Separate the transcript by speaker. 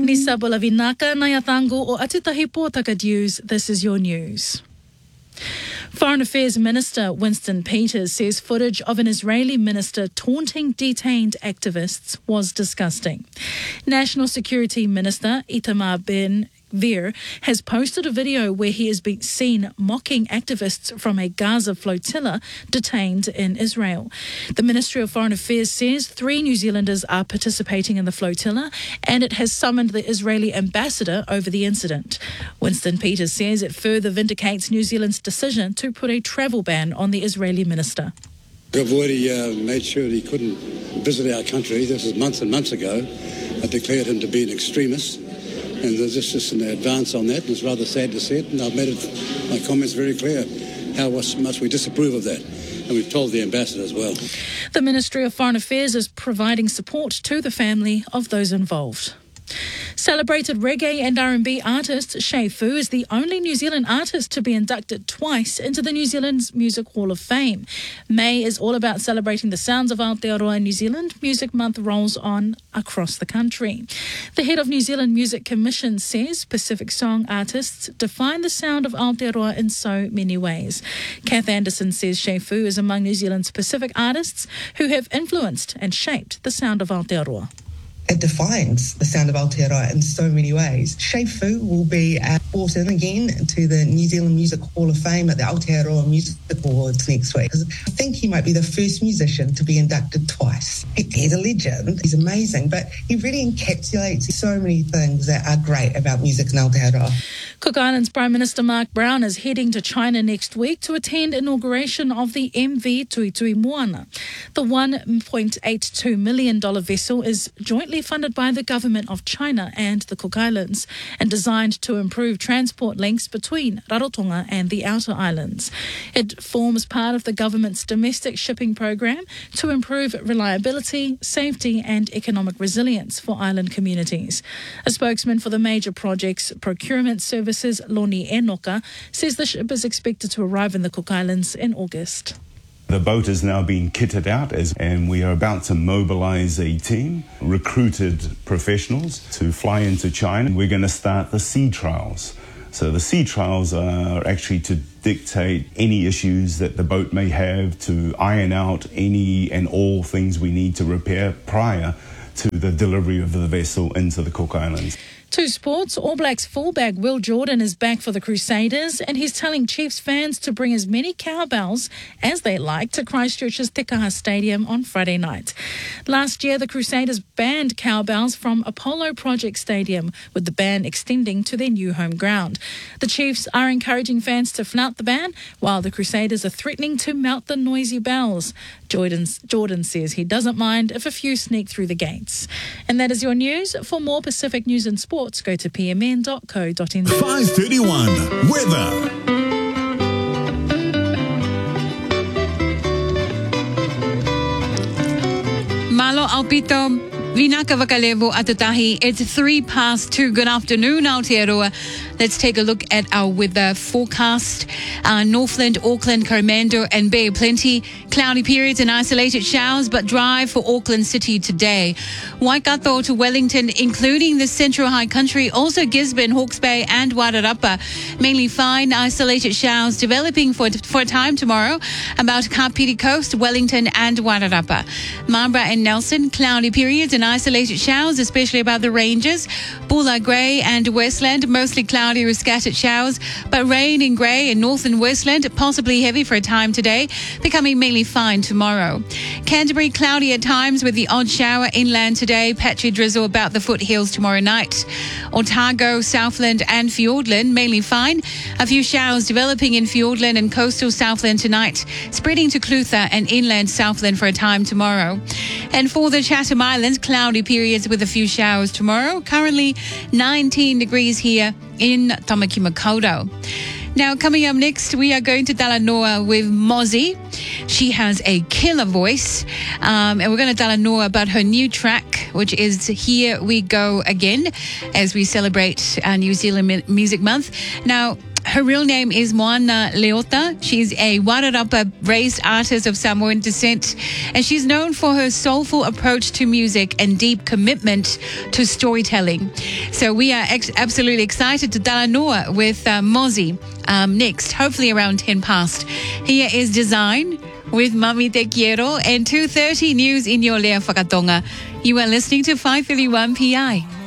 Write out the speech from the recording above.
Speaker 1: Misa Bolavinaka Nayatango o Atitahi Pōtaka News. This is your news. Foreign Affairs Minister Winston Peters says footage of an Israeli minister taunting detained activists was disgusting. National Security Minister Itamar Ben-Gvir has posted a video where he has been seen mocking activists from a Gaza flotilla detained in Israel. The Ministry of Foreign Affairs says 3 New Zealanders are participating in the flotilla, and it has summoned the Israeli ambassador over the incident. Winston Peters says it further vindicates New Zealand's decision to put a travel ban on the Israeli minister.
Speaker 2: We've already made sure that he couldn't visit our country. This was months and months ago. I declared him to be an extremist. And there's just an advance on that. It's rather sad to see it. And I've made my comments very clear how much we disapprove of that. And we've told the ambassador as well.
Speaker 1: The Ministry of Foreign Affairs is providing support to the family of those involved. Celebrated reggae and R&B artist Shay Fu is the only New Zealand artist to be inducted twice into the New Zealand's Music Hall of Fame. May is all about celebrating the sounds of Aotearoa in New Zealand. Music Month rolls on across the country. The head of New Zealand Music Commission says Pacific Song artists define the sound of Aotearoa in so many ways. Kath Anderson says Shay Fu is among New Zealand's Pacific artists who have influenced and shaped the sound of Aotearoa.
Speaker 3: It defines the sound of Aotearoa in so many ways. Shay Fu will be brought in again to the New Zealand Music Hall of Fame at the Aotearoa Music Awards next week. I think he might be the first musician to be inducted twice. He's a legend. He's amazing, but he really encapsulates so many things that are great about music in Aotearoa.
Speaker 1: Cook Islands Prime Minister Mark Brown is heading to China next week to attend inauguration of the MV Tui Tui Moana. The $1.82 million vessel is jointly funded by the Government of China and the Cook Islands and designed to improve transport links between Rarotonga and the outer islands. It forms part of the government's domestic shipping program to improve reliability, safety and economic resilience for island communities. A spokesman for the major project's procurement services, Loni Enoka, says the ship is expected to arrive in the Cook Islands in August.
Speaker 4: The boat is now being kitted out and we are about to mobilize a team, recruited professionals to fly into China. We're going to start the sea trials. So the sea trials are actually to dictate any issues that the boat may have, to iron out any and all things we need to repair prior to the delivery of the vessel into the Cook Islands.
Speaker 1: To sports, All Blacks fullback Will Jordan is back for the Crusaders and he's telling Chiefs fans to bring as many cowbells as they like to Christchurch's Te Kaha Stadium on Friday night. Last year, the Crusaders banned cowbells from Apollo Project Stadium, with the ban extending to their new home ground. The Chiefs are encouraging fans to flout the ban, while the Crusaders are threatening to melt the noisy bells. Jordan says he doesn't mind if a few sneak through the gates. And that is your news. For more Pacific news and sports, go to pmn.co.nz.
Speaker 5: 5:31 weather.
Speaker 6: Malo Alpito. Vinaka Vakalevo Atatahi. It's 2:03. Good afternoon, Aotearoa. Let's take a look at our weather forecast. Northland, Auckland, Coromandel and Bay of Plenty. Cloudy periods and isolated showers, but dry for Auckland City today. Waikato to Wellington, including the Central High Country, also Gisborne, Hawke's Bay and Wairarapa. Mainly fine, isolated showers developing for a time tomorrow about Kapiti Coast, Wellington and Wairarapa. Marlborough and Nelson, cloudy periods and isolated showers, especially about the ranges. Bulla, Grey and Westland, mostly cloudy with scattered showers, but rain in Grey and North and Westland, possibly heavy for a time today, becoming mainly fine tomorrow. Canterbury, cloudy at times with the odd shower inland today, patchy drizzle about the foothills tomorrow night. Otago, Southland and Fiordland, mainly fine. A few showers developing in Fiordland and coastal Southland tonight, spreading to Clutha and inland Southland for a time tomorrow. And for the Chatham Islands, cloudy periods with a few showers tomorrow. Currently 19 degrees here in Tamaki Makaurau. Now, coming up next, we are going to Talanoa with Mozzie. She has a killer voice, and we're going to Talanoa about her new track, which is Here We Go Again, as we celebrate New Zealand Music Month. Now, Her real name is Moana Leota. She's a Wairarapa raised artist of Samoan descent, and she's known for her soulful approach to music and deep commitment to storytelling. So we are absolutely excited to talanoa with Mozzie next, hopefully around 10 past. Here is Design with Mami Te Quiero and 2:30 news in your Lea Whakatonga. You are listening to 531 PI.